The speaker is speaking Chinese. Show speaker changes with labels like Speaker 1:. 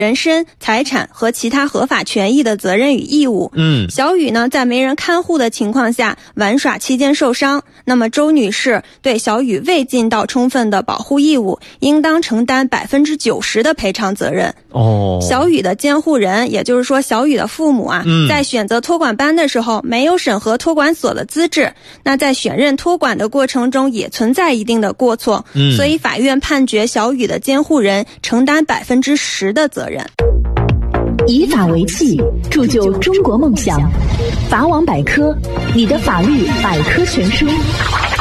Speaker 1: 人身、财产和其他合法权益的责任与义务。小雨呢，在没人看护的情况下玩耍期间受伤，那么周女士对小雨未尽到充分的保护义务，应当承担90%的赔偿责任。小雨的监护人，也就是说小雨的父母啊，在选择托管班的时候没有审核托管所的资质，那在选任托管的过程中也存在一定的过错，所以法院判决小雨的监护人承担10%的责任。
Speaker 2: 以法为契，铸就中国梦想。法网百科，你的法律百科全书。